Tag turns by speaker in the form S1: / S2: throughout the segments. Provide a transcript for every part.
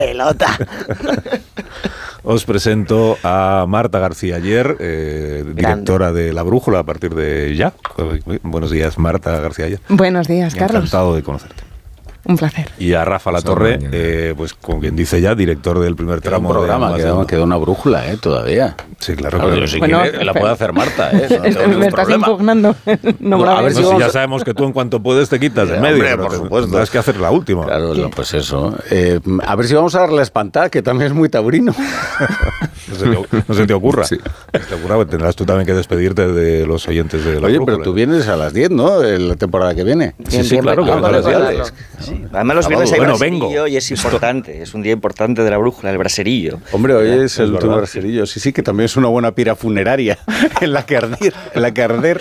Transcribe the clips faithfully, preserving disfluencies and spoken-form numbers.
S1: pelota.
S2: Os presento a Marta García Ayer, eh, directora de La Brújula a partir de ya. Buenos días, Marta García Ayer.
S3: Buenos días, Carlos.
S2: Encantado de conocerte.
S3: Un placer.
S2: Y a Rafa Latorre, eh, pues como quien dice ya, director del primer tramo.
S4: Queda un programa,
S2: de
S4: queda, queda una brújula, ¿eh? Todavía.
S2: Sí, claro.
S4: claro
S2: claro.
S4: Si
S3: bueno,
S4: quiere, la puede hacer Marta, ¿eh? No
S3: es, me estás
S4: problema.
S3: impugnando. No,
S4: Bueno, a ver si
S2: No,
S4: vamos
S2: si ya
S4: a...
S2: sabemos que tú en cuanto puedes te quitas de
S4: Eh,
S2: medio.
S4: hombre,
S2: pero
S4: por
S2: te-
S4: supuesto.
S2: Tendrás que hacer la última.
S4: Claro, no, pues eso. Eh, a ver si vamos a darle la espantada, que también es muy taurino.
S2: No se te, no se te ocurra.
S4: Sí.
S2: No se te ocurra, pues tendrás tú también que despedirte de los oyentes de La
S4: Oye,
S2: Brújula.
S4: pero tú vienes a las diez, ¿no? En la temporada que viene.
S2: Sí, sí, claro que
S1: Vamos
S2: vengo a
S1: a
S2: las diez.
S1: recordarlo. Sí. Además los viernes hay
S2: Bueno,
S1: braserillo
S2: vengo.
S1: y es importante, es un día importante de La Brújula, el braserillo.
S4: Hombre, hoy
S1: ¿verdad?
S4: es el
S2: Es
S4: último
S2: verdad.
S4: braserillo. Sí, sí, que también es una buena pira funeraria en la que arder. En la que arder.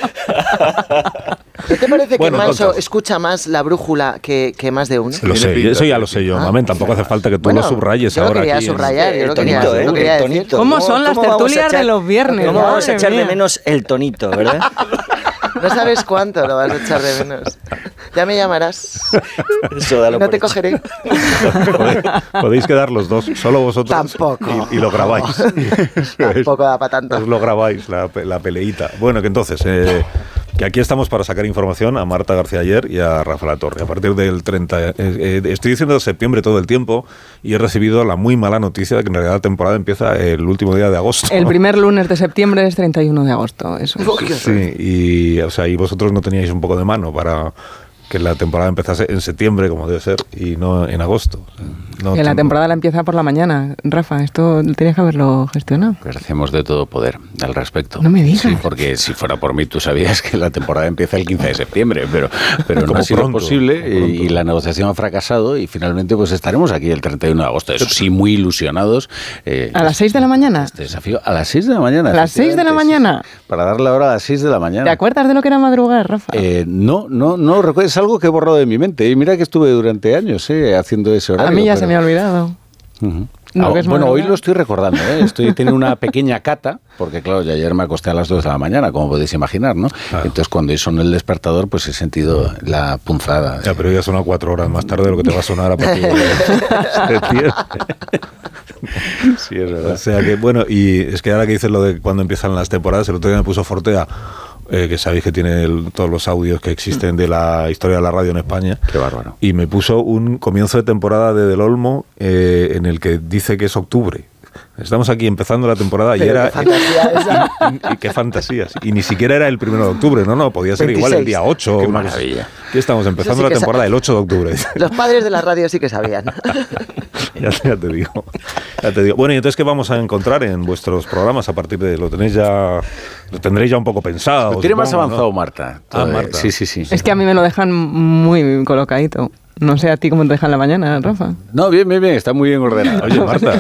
S5: ¿No te parece
S2: Bueno,
S5: que Manso
S2: entonces-
S5: escucha más La Brújula que, que más de uno?
S2: Lo sé,
S4: pinta,
S2: eso ya
S4: tiene
S2: lo sé yo.
S5: pinta.
S2: Mamén, tampoco hace falta que tú
S5: Bueno,
S2: lo subrayes
S5: yo lo
S2: ahora
S5: quería
S2: aquí en-
S5: subrayar, yo
S1: El
S5: lo quería,
S1: tonito,
S5: yo
S1: ¿eh?
S5: lo quería
S1: El
S5: decir.
S1: tonito.
S3: ¿Cómo son las
S1: vamos a
S3: tertulias
S1: echar-
S3: de los viernes?
S1: ¿Cómo vamos a
S3: Madre
S1: echar de
S3: mía.
S1: menos el tonito, verdad?
S5: No sabes cuánto lo vas a echar de menos. Ya me llamarás.
S1: Eso, dalo
S5: No
S1: por
S5: te
S1: hecho.
S5: cogeré.
S2: Podéis, podéis quedar los dos, solo vosotros.
S5: Tampoco.
S2: Y, y lo grabáis.
S5: Tampoco da para tanto.
S2: Os lo grabáis, la, pe- la peleita. Bueno, que entonces, eh, que aquí estamos para sacar información a Marta García Ayer y a Rafa Latorre. A partir del treinta, eh, eh, estoy diciendo septiembre todo el tiempo y he recibido la muy mala noticia de que en realidad la temporada empieza el último día de agosto.
S3: El primer lunes de septiembre es treinta y uno de agosto. Eso es.
S2: Sí, y, o sea, y vosotros no teníais un poco de mano para que la temporada empezase en septiembre, como debe ser, y no en agosto. O sea, no
S3: Que la
S2: tengo-
S3: temporada la empieza por la mañana. Rafa, esto tenías que haberlo gestionado.
S4: Ejercemos de todo poder al respecto.
S3: No me digas.
S4: Sí, porque si fuera por mí, tú sabías que la temporada empieza el quince de septiembre, pero, pero no
S2: Como
S4: ha sido
S2: pronto,
S4: posible
S2: como pronto.
S4: y, y la negociación ha fracasado y finalmente pues estaremos aquí el treinta y uno de agosto. Eso sí, muy ilusionados. eh,
S3: ¿A las seis de la mañana?
S4: Este desafío a las seis de la mañana.
S3: ¿A las seis de la
S4: efectivamente,
S3: mañana?
S4: sí, sí. Para dar la hora a las seis de la mañana.
S3: ¿Te acuerdas de lo que era madrugar, Rafa?
S4: Eh, no, no, no recuerdo. Es algo que he borrado de mi mente. Y mira que estuve durante años eh, haciendo ese horario.
S3: A mí ya
S4: pero-
S3: se me ha olvidado.
S4: Ujú.
S3: Lo
S4: Ah,
S3: que es
S4: bueno, hoy
S3: madrugar.
S4: lo estoy recordando, ¿eh? Estoy teniendo una pequeña cata, porque claro, ya ayer me acosté a las dos de la mañana, como podéis imaginar, ¿no?
S2: Claro.
S4: Entonces cuando sonó el despertador, pues he sentido la punzada.
S2: Ya, pero ya suena cuatro horas más tarde de lo que te va a sonar a partir de septiembre.
S4: Sí, es
S2: O
S4: verdad.
S2: sea que, bueno, y es que ahora que dices lo de cuando empiezan las temporadas, el otro día me puso Fortea, eh, que sabéis que tiene el- todos los audios que existen de la historia de la radio en España.
S4: Qué bárbaro.
S2: Y me puso un comienzo de temporada de Del Olmo eh, en el que dice que es octubre. Estamos aquí empezando la temporada y
S5: Pero
S2: era...
S5: qué fantasía esa.
S2: Y, y qué fantasías. Y ni siquiera era el primero de octubre, no, no, podía ser igual el
S5: veintiséis.
S2: día ocho.
S4: Qué
S2: o una cosa así.
S4: maravilla.
S2: Aquí estamos empezando
S5: Eso sí
S2: la
S5: que sa-
S2: temporada el ocho de octubre.
S5: Los padres de la radio sí que sabían.
S2: ya, ya te digo. Ya te digo. Bueno, y entonces, ¿qué vamos a encontrar en vuestros programas a partir de... Lo tenéis ya... Lo tendréis ya un poco pensado.
S4: Lo tiene más
S2: supongo,
S4: avanzado
S2: ¿no?
S4: Marta.
S2: Ah,
S4: todavía.
S2: Marta.
S4: Sí, sí, sí.
S3: Es que a mí me lo dejan muy colocadito. No sé a ti cómo te dejan la mañana, Rafa.
S4: No, bien, bien, bien. Está muy bien ordenado.
S2: Oye, Marta.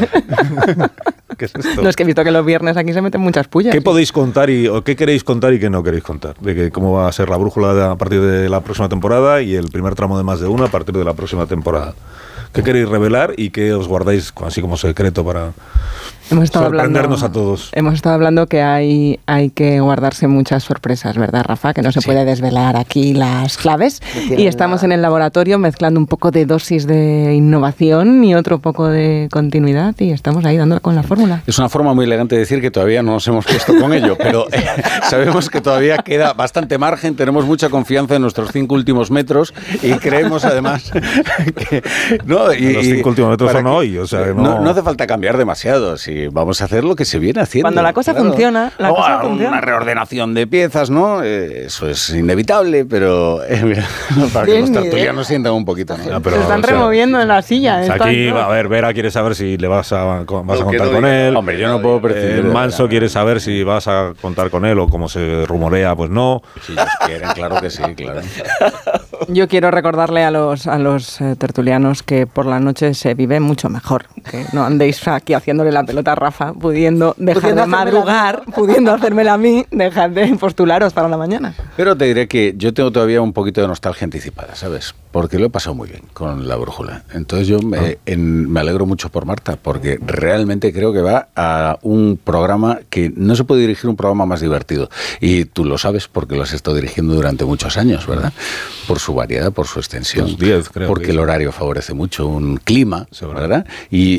S2: ¿Qué es esto?
S3: No, es que he visto que los viernes aquí se meten muchas pullas.
S2: ¿Qué podéis contar y o qué queréis contar y qué no queréis contar? De que cómo va a ser la brújula de- a partir de la próxima temporada y el primer tramo de más de uno a partir de la próxima temporada. ¿Qué queréis revelar y qué os guardáis así como secreto para
S3: Hemos estado
S2: sorprendernos
S3: hablando,
S2: a todos?
S3: Hemos estado hablando que hay, hay que guardarse muchas sorpresas, ¿verdad, Rafa? Que no se
S4: Sí.
S3: puede desvelar aquí las claves.
S5: tienen
S3: Y estamos
S5: nada.
S3: en el laboratorio mezclando un poco de dosis de innovación y otro poco de continuidad y estamos ahí dándola con la fórmula.
S4: Es una forma muy elegante de decir que todavía no nos hemos puesto con ello, pero eh, sabemos que todavía queda bastante margen, tenemos mucha confianza en nuestros cinco últimos metros y creemos además que... No, y,
S2: Los cinco últimos metros
S4: para
S2: son
S4: que-
S2: hoy, o sea, que
S4: no,
S2: no-
S4: no hace falta cambiar demasiado, si vamos a hacer lo que se viene haciendo.
S3: Cuando la cosa funciona, la
S4: O
S3: cosa
S4: a
S3: funciona.
S4: Una reordenación de piezas, ¿no? Eh, eso es inevitable, pero eh, mira, para que
S5: Bien,
S4: los
S5: Miguel.
S4: tertulianos sientan un poquito, ¿no?
S2: Ah, pero,
S3: se están
S2: o sea,
S3: removiendo en la silla.
S2: O sea,
S3: están,
S2: aquí,
S3: ¿no?
S2: a ver, Vera quiere saber si le vas a, vas a
S4: No,
S2: contar
S4: que no
S2: con
S4: diga.
S2: él.
S4: Hombre, yo no puedo percibir
S2: Eh,
S4: de
S2: Manso
S4: verdad.
S2: quiere saber si vas a contar con él o como se rumorea, pues no.
S4: Si ellos quieren, claro que sí, claro.
S3: Yo quiero recordarle a los, a los eh, tertulianos que por la noche se vive mucho mejor. Que no andéis aquí haciéndole la pelota a Rafa, pudiendo dejar
S5: Pudiendo
S3: de
S5: hacérmela a mí.
S3: madrugar, pudiendo hacérmela a mí, dejad de postularos para la mañana.
S4: Pero te diré que yo tengo todavía un poquito de nostalgia anticipada, ¿sabes? Porque lo he pasado muy bien con la brújula. Entonces yo me, ah. en, me alegro mucho por Marta, porque realmente creo que va a un programa que no se puede dirigir un programa más divertido. Y tú lo sabes porque lo has estado dirigiendo durante muchos años, ¿verdad? Por su variedad, por su extensión.
S2: Pues diez, creo.
S4: Porque el horario favorece mucho un clima, ¿verdad? Y